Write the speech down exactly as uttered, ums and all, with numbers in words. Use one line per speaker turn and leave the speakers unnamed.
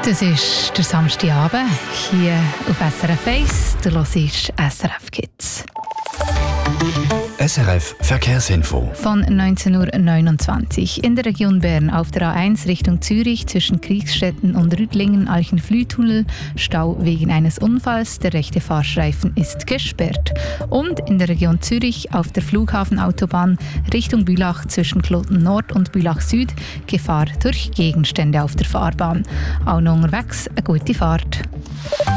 Das ist der Samstagabend hier auf S R F eins. Du hörst S R F Kids.
S R F Verkehrsinfo.
Von neunzehn Uhr neunundzwanzig in der Region Bern auf der A eins Richtung Zürich zwischen Kriegstetten und Rüdlingen Alchenflühtunnel Stau wegen eines Unfalls. Der rechte Fahrstreifen ist gesperrt. Und in der Region Zürich auf der Flughafenautobahn Richtung Bülach zwischen Kloten Nord und Bülach Süd Gefahr durch Gegenstände auf der Fahrbahn. Auch noch unterwegs eine gute Fahrt.